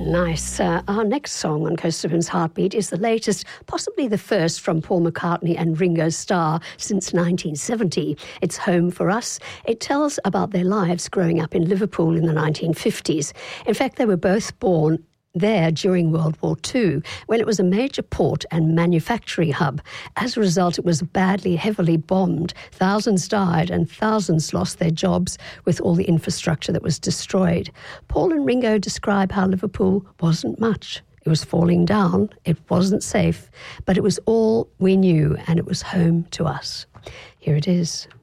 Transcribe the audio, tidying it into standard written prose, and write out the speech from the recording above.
Nice. Our next song on Coast FM's Heartbeat is the latest, possibly the first from Paul McCartney and Ringo Starr since 1970. It's Home for Us. It tells about their lives growing up in Liverpool in the 1950s. In fact, they were both born there during World War II, when it was a major port and manufacturing hub. As a result, it was badly, heavily bombed. Thousands died and thousands lost their jobs with all the infrastructure that was destroyed. Paul and Ringo describe how Liverpool wasn't much. It was falling down, it wasn't safe, but it was all we knew and it was home to us. Here it is.